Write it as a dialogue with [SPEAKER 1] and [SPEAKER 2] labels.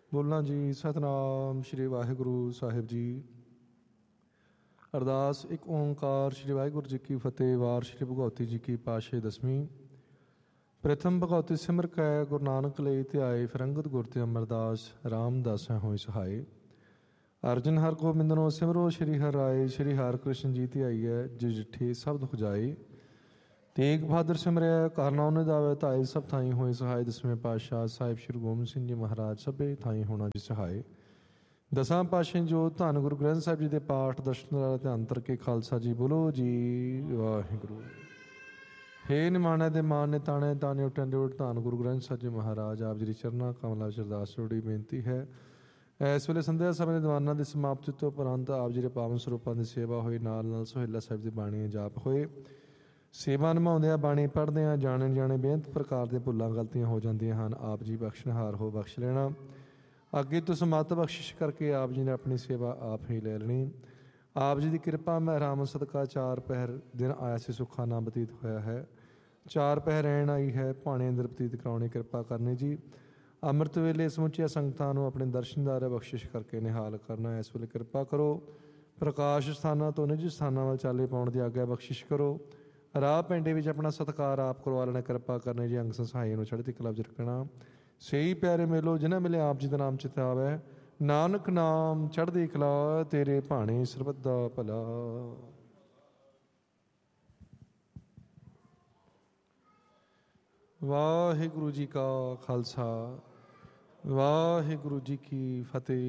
[SPEAKER 1] ਬੋਲਾਂ ਜੀ। ਸਤਨਾਮ ਸ਼੍ਰੀ ਵਾਹਿਗੁਰੂ ਸਾਹਿਬ ਜੀ। ਅਰਦਾਸ। ਇੱਕ ਓਂਕਾਰ ਸ਼੍ਰੀ ਵਾਹਿਗੁਰੂ ਜੀ ਕੀ ਫਤਿਹ। ਵਾਰ ਸ਼੍ਰੀ ਭਗਉਤੀ ਜੀ ਕੀ ਪਾਤਸ਼ਾਹੀ ਦਸਵੀਂ। ਪ੍ਰਥਮ ਭਗਉਤੀ ਸਿਮਰ ਕੈ ਗੁਰੂ ਨਾਨਕ ਲਈ ਧਿਆਏ। ਫਿਰੰਗਤ ਗੁਰ ਤੇ ਅਮਰਦਾਸ ਰਾਮਦਾਸਾ ਹੋਏ ਸਹਾਏ। ਅਰਜਨ ਹਰ ਗੋਬਿੰਦਨੋ ਸਿਮਰੋ ਸ਼੍ਰੀ ਹਰਿ ਰਾਏ। ਸ਼੍ਰੀ ਹਰਿ ਕ੍ਰਿਸ਼ਨ ਜੀ ਧਿਆਈਐ ਜਿ ਜਿਠੇ ਸਭ ਦੁਖ ਜਾਏ। ਤੇਗ ਬਹਾਦਰ ਸਿਮਰਿਆ ਘਰ ਨਾਉ ਨਿਧਾਵੈ। ਧਾਏ ਸਭ ਥਾਈ ਹੋਏ ਸਹਾਏ। ਦਸਵੇਂ ਪਾਤਸ਼ਾਹ ਸਾਹਿਬ ਸ਼੍ਰੀ ਗੋਬਿੰਦ ਸਿੰਘ ਜੀ ਮਹਾਰਾਜ ਸਭੇ ਥਾਈ ਹੋਣਾ ਜੀ ਸਹਾਏ। ਦਸਾਂ ਪਾਤਸ਼ਾਹ ਜੋ ਧੰਨ ਗੁਰੂ ਗ੍ਰੰਥ ਸਾਹਿਬ ਜੀ ਦੇ ਪਾਠ ਦਰਸ਼ਨ ਦਾ ਧਿਆਨ ਧਰ ਕੇ ਖਾਲਸਾ ਜੀ ਬੋਲੋ ਜੀ ਵਾਹਿਗੁਰੂ। ਹੇ ਨਿਮਾਣਿਆ ਦੇ ਮਾਨ ਨੇ ਤਾਣੇ ਤਾਣੇ ਉੱਟਣ ਦੇ ਉਲਟ ਧੰਨ ਗੁਰੂ ਗ੍ਰੰਥ ਸਾਹਿਬ ਜੀ ਮਹਾਰਾਜ ਆਪ ਜੀ ਦੀ ਚਰਨਾਂ ਕਮਲਾਂ ਵਿੱਚ ਅਰਦਾਸ ਜੋੜੀ ਬੇਨਤੀ ਹੈ। ਇਸ ਵੇਲੇ ਸੰਧਿਆ ਸਮੇਂ ਦੇ ਦੀਵਾਨਾਂ ਦੀ ਸਮਾਪਤੀ ਤੋਂ ਉਪਰੰਤ ਆਪ ਜੀ ਦੇ ਪਾਵਨ ਸਰੂਪਾਂ ਦੀ ਸੇਵਾ ਹੋਈ। ਨਾਲ ਨਾਲ ਸੁਹੇਲਾ ਸਾਹਿਬ ਦੀ ਬਾਣੀ ਜਾਪ ਹੋਏ। ਸੇਵਾ ਨਿਭਾਉਂਦਿਆਂ ਬਾਣੀ ਪੜ੍ਹਦਿਆਂ ਜਾਣੇ ਜਾਣੇ ਬੇਅੰਤ ਪ੍ਰਕਾਰ ਦੀਆਂ ਭੁੱਲਾਂ ਗਲਤੀਆਂ ਹੋ ਜਾਂਦੀਆਂ ਹਨ। ਆਪ ਜੀ ਬਖਸ਼ਣਹਾਰ ਹੋ ਬਖਸ਼ ਲੈਣਾ। ਅੱਗੇ ਤੋਂ ਸਮੱਤ ਬਖਸ਼ਿਸ਼ ਕਰਕੇ ਆਪ ਜੀ ਨੇ ਆਪਣੀ ਸੇਵਾ ਆਪ ਹੀ ਲੈ ਲੈਣੀ। ਆਪ ਜੀ ਦੀ ਕਿਰਪਾ ਮਹਿਰਾਮ ਸਦਕਾ 4 ਪਹਿਰ ਦਿਨ ਆਇਆ ਸੀ ਸੁੱਖਾ ਨਾ ਬਤੀਤ ਹੋਇਆ ਹੈ। 4 ਪਹਿਰ ਰਹਿਣ ਆਈ ਹੈ ਭਾਣੇ ਅੰਦਰ ਬਤੀਤ ਕਰਾਉਣੀ ਕਿਰਪਾ ਕਰਨੀ ਜੀ। ਅੰਮ੍ਰਿਤ ਵੇਲੇ ਸਮੁੱਚੀਆਂ ਸੰਗਤਾਂ ਨੂੰ ਆਪਣੇ ਦਰਸ਼ਨਦਾਰ ਬਖਸ਼ਿਸ਼ ਕਰਕੇ ਨਿਹਾਲ ਕਰਨਾ। ਇਸ ਵੇਲੇ ਕਿਰਪਾ ਕਰੋ ਪ੍ਰਕਾਸ਼ ਸਥਾਨਾਂ ਤੋਂ ਨਿੱਜੀ ਸਥਾਨਾਂ ਵੱਲ ਚਾਲੇ ਪਾਉਣ ਦੀ ਆਗਿਆ ਬਖਸ਼ਿਸ਼ ਕਰੋ। ਰਾਹ ਪਿੰਡੇ ਵਿੱਚ ਆਪਣਾ ਸਤਿਕਾਰ ਆਪ ਕਰਵਾ ਲੈਣਾ ਕਿਰਪਾ ਕਰਨੀ ਜੀ। ਅੰਗ ਸੰਸਾਈ ਨੂੰ ਚੜ੍ਹਦੀ ਕਲਾ ਵਿੱਚ ਰੱਖਣਾ। ਸਹੀ ਪਿਆਰੇ ਮੇਲੋ ਜਿਨ੍ਹਾਂ ਮਿਲੇ ਆਪ ਜੀ ਦਾ ਨਾਮ ਚਿਤਾਵੈ। ਨਾਨਕ ਨਾਮ ਚੜ੍ਹਦੀ ਕਲਾ ਤੇਰੇ ਭਾਣੇ ਸਰਬੱਤ ਦਾ ਭਲਾ। ਵਾਹਿਗੁਰੂ ਜੀ ਕਾ ਖਾਲਸਾ ਵਾਹਿਗੁਰੂ ਜੀ ਕੀ ਫਤਿਹ।